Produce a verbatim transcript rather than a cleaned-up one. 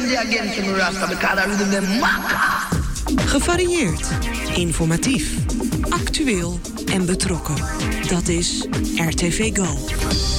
them there again to me Rasta because I rhythm them maka. Gevarieerd, informatief, actueel en betrokken. Dat is R T V Go.